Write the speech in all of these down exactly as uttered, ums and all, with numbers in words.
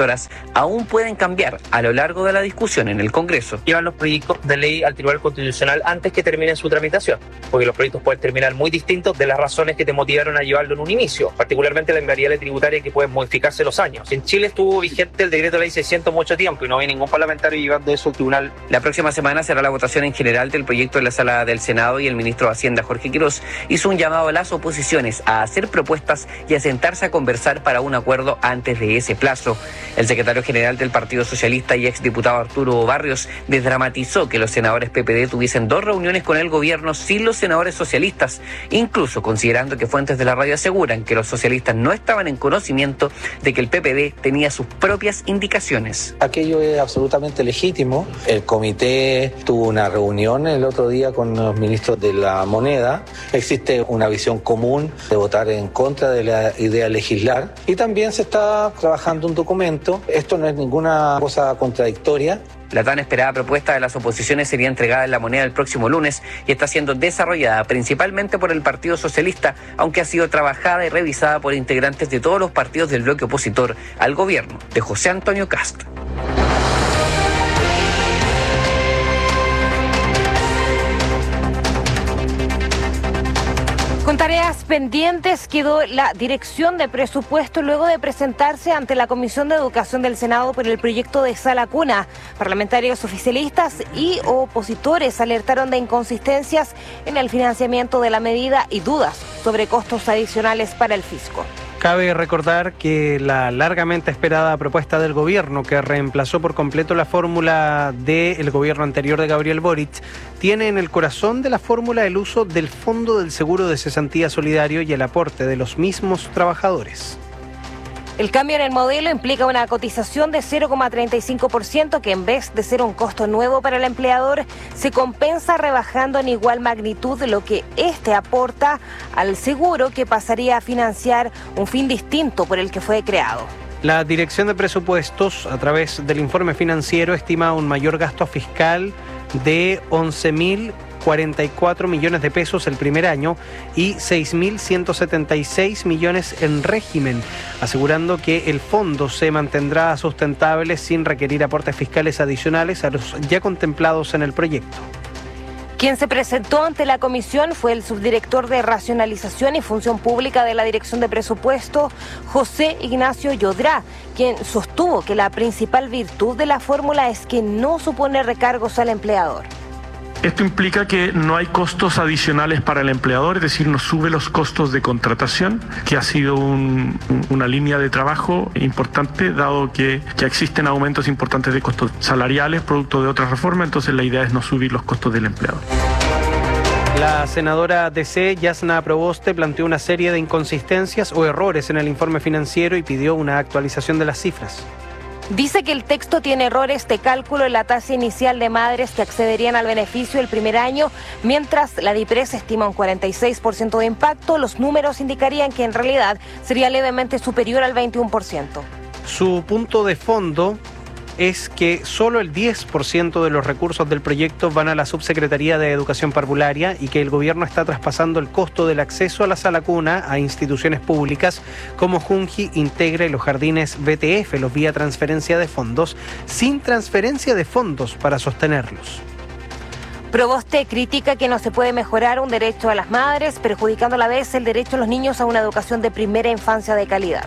horas aún pueden cambiar a lo largo de la discusión en el Congreso. Llevan los proyectos de ley al Tribunal Constitucional antes que terminen su tramitación, porque los proyectos pueden terminar muy distintos de las razones que te motivaron a llevarlo en un inicio, particularmente la invariable tributaria que puede modificarse los años. En Chile estuvo vigente el decreto de ley seiscientos mucho tiempo y no hay ningún parlamentario llevando eso al tribunal. La próxima semana será la votación en general del proyecto en la sala del Senado y el ministro de Hacienda, Jorge Quiroz, hizo un llamado a las oposiciones a hacer propuestas y a sentarse a conversar para un acuerdo antes de ese plazo. El secretario general del Partido Socialista y exdiputado Arturo Barrios desdramatizó que los senadores P P D tuviesen dos reuniones con el gobierno sin los senadores socialistas, incluso considerando que fuentes de la radio aseguran que los socialistas no estaban en conocimiento de que el P P D tenía sus propias indicaciones. Aquello es absolutamente legítimo. El comité tuvo una reunión el otro día con los ministros de la moneda. Existe una visión común de votar en contra de la idea de legislar y también se está trabajando un documento. Esto no es ninguna cosa contradictoria. La tan esperada propuesta de las oposiciones sería entregada en La Moneda el próximo lunes y está siendo desarrollada principalmente por el Partido Socialista, aunque ha sido trabajada y revisada por integrantes de todos los partidos del bloque opositor al gobierno de José Antonio Kast. Con tareas pendientes quedó la Dirección de Presupuesto luego de presentarse ante la Comisión de Educación del Senado por el proyecto de Sala Cuna. Parlamentarios oficialistas y opositores alertaron de inconsistencias en el financiamiento de la medida y dudas sobre costos adicionales para el fisco. Cabe recordar que la largamente esperada propuesta del gobierno, que reemplazó por completo la fórmula del gobierno anterior de Gabriel Boric, tiene en el corazón de la fórmula el uso del Fondo del Seguro de Cesantía Solidario y el aporte de los mismos trabajadores. El cambio en el modelo implica una cotización de cero coma treinta y cinco por ciento que en vez de ser un costo nuevo para el empleador, se compensa rebajando en igual magnitud lo que éste aporta al seguro, que pasaría a financiar un fin distinto por el que fue creado. La Dirección de Presupuestos, a través del informe financiero, estima un mayor gasto fiscal de once mil cuarenta y cuatro millones de pesos el primer año y seis mil ciento setenta y seis millones en régimen, asegurando que el fondo se mantendrá sustentable sin requerir aportes fiscales adicionales a los ya contemplados en el proyecto. Quien se presentó ante la comisión fue el subdirector de Racionalización y Función Pública de la Dirección de Presupuesto, José Ignacio Yodrá, quien sostuvo que la principal virtud de la fórmula es que no supone recargos al empleador. Esto implica que no hay costos adicionales para el empleador, es decir, no sube los costos de contratación, que ha sido un, una línea de trabajo importante, dado que ya existen aumentos importantes de costos salariales, producto de otras reformas, entonces la idea es no subir los costos del empleador. La senadora D C, Yasna Proboste, planteó una serie de inconsistencias o errores en el informe financiero y pidió una actualización de las cifras. Dice que el texto tiene errores de cálculo en la tasa inicial de madres que accederían al beneficio el primer año, mientras la DIPRES estima un cuarenta y seis por ciento de impacto. Los números indicarían que en realidad sería levemente superior al veintiuno por ciento. Su punto de fondo es que solo el diez por ciento de los recursos del proyecto van a la Subsecretaría de Educación Parvularia y que el gobierno está traspasando el costo del acceso a la sala cuna a instituciones públicas como Junji, Integra y los jardines B T F, los vía transferencia de fondos, sin transferencia de fondos para sostenerlos. Proboste critica que no se puede mejorar un derecho a las madres, perjudicando a la vez el derecho a los niños a una educación de primera infancia de calidad.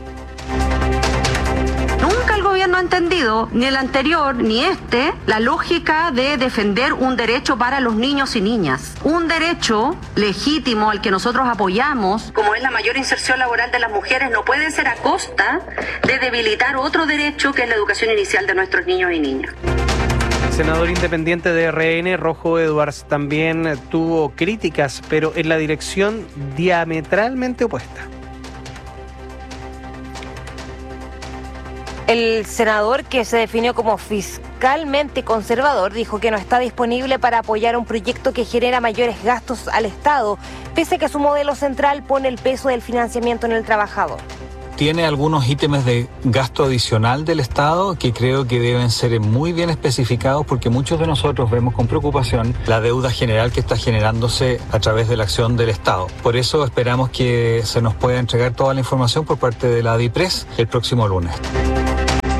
Nunca el gobierno ha entendido, ni el anterior ni este, la lógica de defender un derecho para los niños y niñas. Un derecho legítimo al que nosotros apoyamos, como es la mayor inserción laboral de las mujeres, no puede ser a costa de debilitar otro derecho que es la educación inicial de nuestros niños y niñas. El senador independiente de R N, Rojo Edwards, también tuvo críticas, pero en la dirección diametralmente opuesta. El senador, que se definió como fiscalmente conservador, dijo que no está disponible para apoyar un proyecto que genera mayores gastos al Estado, pese a que su modelo central pone el peso del financiamiento en el trabajador. Tiene algunos ítems de gasto adicional del Estado que creo que deben ser muy bien especificados, porque muchos de nosotros vemos con preocupación la deuda general que está generándose a través de la acción del Estado. Por eso esperamos que se nos pueda entregar toda la información por parte de la DIPRES el próximo lunes.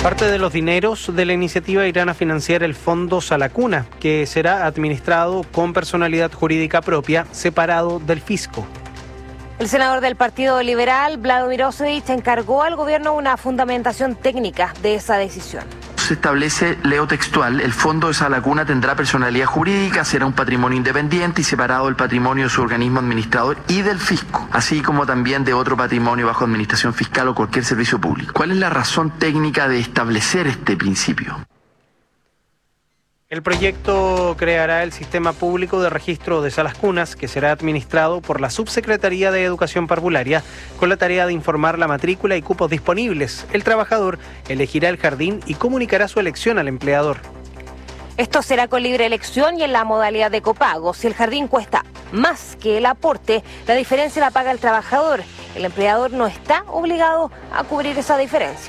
Parte de los dineros de la iniciativa irán a financiar el Fondo Salacuna, que será administrado con personalidad jurídica propia, separado del fisco. El senador del Partido Liberal, Vlado Mirosevic, encargó al gobierno una fundamentación técnica de esa decisión. Se establece, leo textual, el Fondo de Salacuna tendrá personalidad jurídica, será un patrimonio independiente y separado del patrimonio de su organismo administrador y del fisco, así como también de otro patrimonio bajo administración fiscal o cualquier servicio público. ¿Cuál es la razón técnica de establecer este principio? El proyecto creará el sistema público de registro de salas cunas, que será administrado por la Subsecretaría de Educación Parvularia, con la tarea de informar la matrícula y cupos disponibles. El trabajador elegirá el jardín y comunicará su elección al empleador. Esto será con libre elección y en la modalidad de copago. Si el jardín cuesta más que el aporte, la diferencia la paga el trabajador. El empleador no está obligado a cubrir esa diferencia.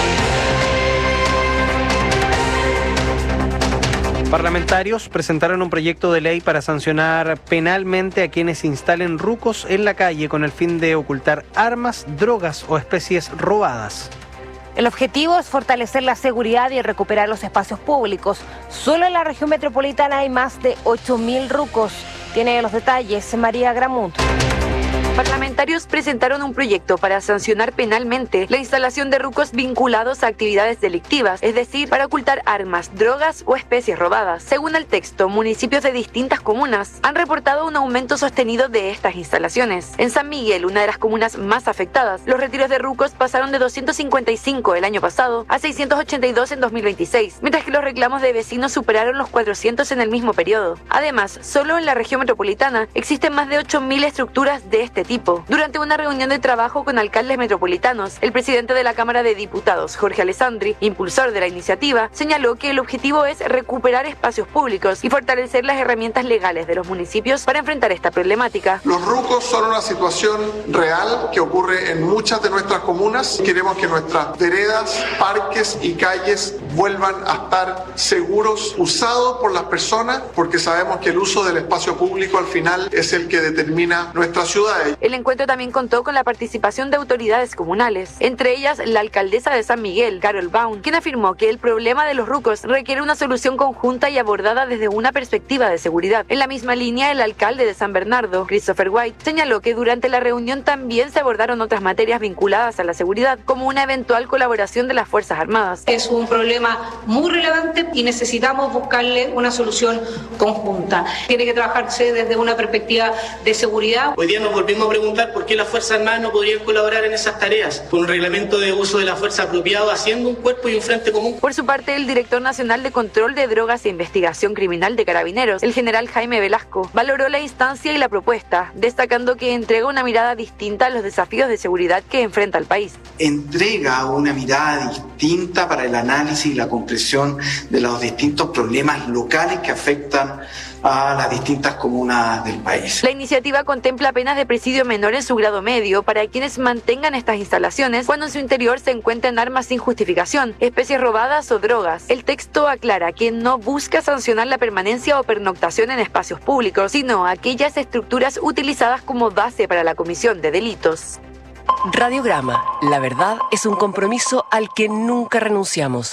Parlamentarios presentaron un proyecto de ley para sancionar penalmente a quienes instalen rucos en la calle con el fin de ocultar armas, drogas o especies robadas. El objetivo es fortalecer la seguridad y recuperar los espacios públicos. Solo en la región metropolitana hay más de ocho mil rucos. Tiene los detalles María Gramont. Parlamentarios presentaron un proyecto para sancionar penalmente la instalación de rucos vinculados a actividades delictivas, es decir, para ocultar armas, drogas o especies robadas. Según el texto, municipios de distintas comunas han reportado un aumento sostenido de estas instalaciones. En San Miguel, una de las comunas más afectadas, los retiros de rucos pasaron de doscientos cincuenta y cinco el año pasado a seiscientos ochenta y dos en dos mil veintiséis, mientras que los reclamos de vecinos superaron los cuatrocientos en el mismo periodo. Además, solo en la región metropolitana existen más de ocho mil estructuras de este tipo. Durante una reunión de trabajo con alcaldes metropolitanos, el presidente de la Cámara de Diputados, Jorge Alessandri, impulsor de la iniciativa, señaló que el objetivo es recuperar espacios públicos y fortalecer las herramientas legales de los municipios para enfrentar esta problemática. Los rucos son una situación real que ocurre en muchas de nuestras comunas. Queremos que nuestras veredas, parques y calles vuelvan a estar seguros, usados por las personas, porque sabemos que el uso del espacio público al final es el que determina nuestras ciudades. El encuentro también contó con la participación de autoridades comunales, entre ellas la alcaldesa de San Miguel, Carol Baum, quien afirmó que el problema de los rucos requiere una solución conjunta y abordada desde una perspectiva de seguridad. En la misma línea, el alcalde de San Bernardo, Christopher White, señaló que durante la reunión también se abordaron otras materias vinculadas a la seguridad, como una eventual colaboración de las Fuerzas Armadas. Es un problema muy relevante y necesitamos buscarle una solución conjunta. Tiene que trabajarse desde una perspectiva de seguridad. Hoy día nos volvimos a preguntar por qué las Fuerzas Armadas no podrían colaborar en esas tareas, con un reglamento de uso de la fuerza apropiado, haciendo un cuerpo y un frente común. Por su parte, el director nacional de Control de Drogas e Investigación Criminal de Carabineros, el general Jaime Velasco, valoró la instancia y la propuesta, destacando que entrega una mirada distinta a los desafíos de seguridad que enfrenta el país. Entrega una mirada distinta para el análisis y la comprensión de los distintos problemas locales que afectan a las distintas comunas del país. La iniciativa contempla penas de presidio menor en su grado medio para quienes mantengan estas instalaciones cuando en su interior se encuentren armas sin justificación, especies robadas o drogas. El texto aclara que no busca sancionar la permanencia o pernoctación en espacios públicos, sino aquellas estructuras utilizadas como base para la comisión de delitos. Radiograma. La verdad es un compromiso al que nunca renunciamos.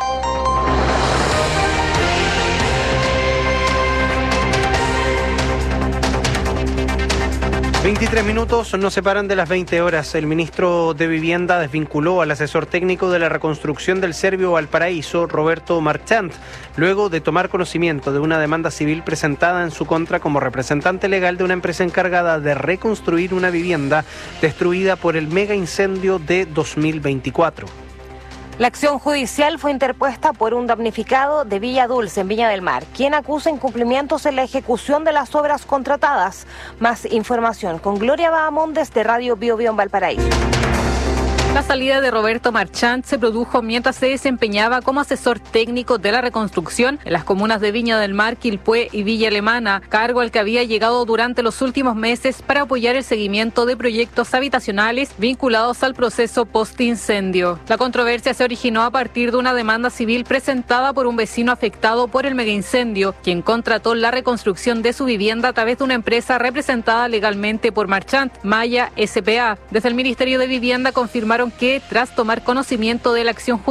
veintitrés minutos nos separan de las veinte horas. El ministro de Vivienda desvinculó al asesor técnico de la reconstrucción del Servio Valparaíso, Roberto Marchant, luego de tomar conocimiento de una demanda civil presentada en su contra como representante legal de una empresa encargada de reconstruir una vivienda destruida por el mega incendio de dos mil veinticuatro. La acción judicial fue interpuesta por un damnificado de Villa Dulce, en Viña del Mar, quien acusa incumplimientos en la ejecución de las obras contratadas. Más información con Gloria Bahamondes de Radio Bio Bio en Valparaíso. La salida de Roberto Marchant se produjo mientras se desempeñaba como asesor técnico de la reconstrucción en las comunas de Viña del Mar, Quilpué y Villa Alemana, cargo al que había llegado durante los últimos meses para apoyar el seguimiento de proyectos habitacionales vinculados al proceso post-incendio. La controversia se originó a partir de una demanda civil presentada por un vecino afectado por el megaincendio, quien contrató la reconstrucción de su vivienda a través de una empresa representada legalmente por Marchant, Maya S P A. Desde el Ministerio de Vivienda confirmaron que, tras tomar conocimiento de la acción judicial,